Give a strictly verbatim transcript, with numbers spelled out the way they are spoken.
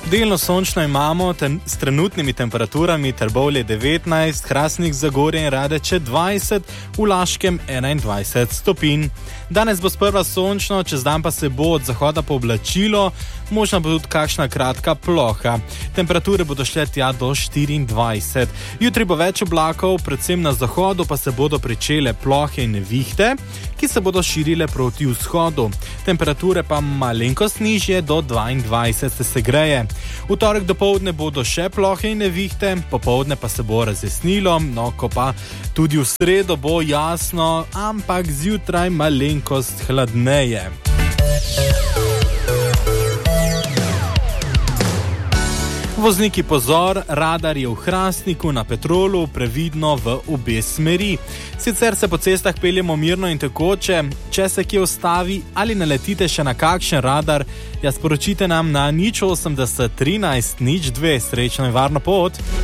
Delno sončno imamo ten, s trenutnimi temperaturami Trbovlje devetnajst, Hrastnik, Zagorje in Radeče dvajset, v Laškem enaindvajset stopinj. Danes bo sprva sončno, čez dan pa se bo od zahoda pooblačilo, možna bo tudi kakšna kratka ploha. Temperature bodo šle tja do štiriindvajset. Jutri bo več oblakov, predvsem na zahodu pa se bodo pričele plohe in nevihte, ki se bodo širile proti vzhodu. Temperature pa malenkost nižje do dvaindvajset se segreje. V torek dopoldne bodo še plohe in nevihte, popoldne pa se bo razjasnilo, no ko pa tudi v sredo bo jasno, ampak zjutraj malenkost hladneje. Vozniki pozor, radar je v Hrastniku, na Petrolu, previdno v obe smeri. Sicer se po cestah peljemo mirno in tekoče, če se kje ustavi ali naletite še na kakšen radar, ja sporočite nam na nič osemdeset trinajst nič dve. Srečno in varno pot!